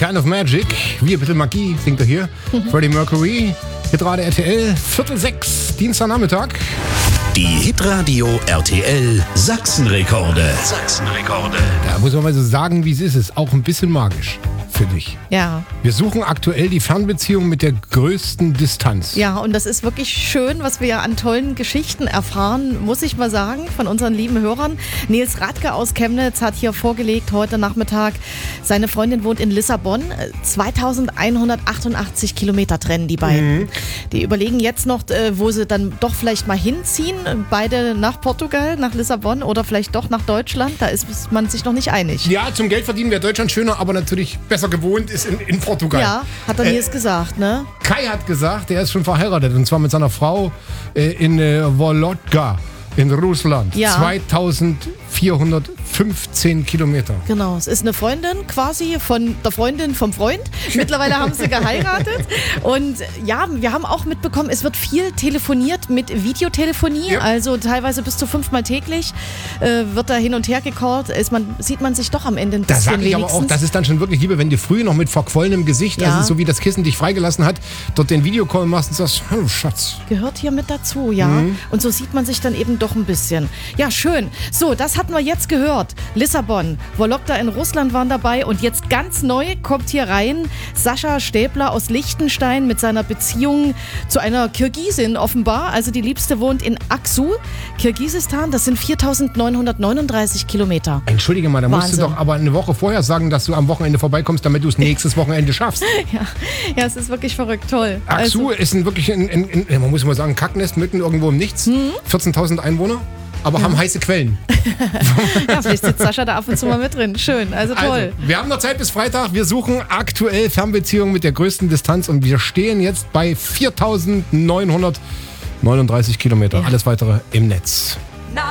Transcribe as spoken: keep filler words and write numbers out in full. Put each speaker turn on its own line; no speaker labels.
Kind of Magic. Wie ein bisschen Magie singt er hier. Mhm. Freddie Mercury. Hitradio R T L, Viertel sechs, Dienstagnachmittag.
Die Hitradio R T L Sachsenrekorde. Sachsenrekorde.
Da muss man mal so sagen, wie es ist. Ist auch ein bisschen magisch für dich.
Ja.
Wir suchen aktuell die Fernbeziehung mit der größten Distanz.
Ja, und das ist wirklich schön, was wir an tollen Geschichten erfahren, muss ich mal sagen, von unseren lieben Hörern. Nils Radke aus Chemnitz hat hier vorgelegt heute Nachmittag. Seine Freundin wohnt in Lissabon. zweitausendeinhundertachtundachtzig Kilometer trennen die beiden. Mhm. Die überlegen jetzt noch, wo sie dann doch vielleicht mal hinziehen. Beide nach Portugal, nach Lissabon oder vielleicht doch nach Deutschland. Da ist man sich noch nicht einig.
Ja, zum Geld verdienen wäre Deutschland schöner, aber natürlich besser gewohnt ist in, in Portugal.
Ja, hat er Nils äh, gesagt, ne?
Kai hat gesagt, er ist schon verheiratet und zwar mit seiner Frau äh, in äh, Volodka in Russland.
Ja.
zweitausendvierhundertfünfzehn Kilometer.
Genau, es ist eine Freundin quasi von der Freundin vom Freund. Mittlerweile haben sie geheiratet. Und ja, wir haben auch mitbekommen, es wird viel telefoniert mit Videotelefonie. Ja. Also teilweise bis zu fünfmal täglich äh, wird da hin und her gecallt. Ist man, sieht man sich doch am Ende ein bisschen.
Da sage ich aber auch, das ist dann schon wirklich Liebe, wenn du früh noch mit verquollenem Gesicht, ja. also so wie das Kissen dich freigelassen hat, dort den Videocall machst und sagst, hallo Schatz.
Gehört hier mit dazu, ja. Mhm. Und so sieht man sich dann eben doch ein bisschen. Ja, schön. So, das hatten wir jetzt gehört. Lissabon, Vologda in Russland waren dabei und jetzt ganz neu kommt hier rein Sascha Stäbler aus Liechtenstein mit seiner Beziehung zu einer Kirgisin offenbar. Also die Liebste wohnt in Aksu, Kirgisistan. Das sind viertausendneunhundertneununddreißig Kilometer.
Entschuldige mal, da Wahnsinn. Musst du doch aber eine Woche vorher sagen, dass du am Wochenende vorbeikommst, damit du es nächstes Wochenende schaffst.
Ja, ja, es ist wirklich verrückt, toll.
Aksu also, ist ein wirklich, ein, ein, ein, man muss mal sagen, Kacknest mitten irgendwo im Nichts. Mhm. vierzehntausend Einwohner. Aber ja. haben heiße Quellen.
Ja, vielleicht sitzt Sascha da ab und zu mal mit drin. Schön, also toll.
Also, wir haben noch Zeit bis Freitag. Wir suchen aktuell Fernbeziehungen mit der größten Distanz und wir stehen jetzt bei viertausendneunhundertneununddreißig Kilometer. Ja. Alles weitere im Netz.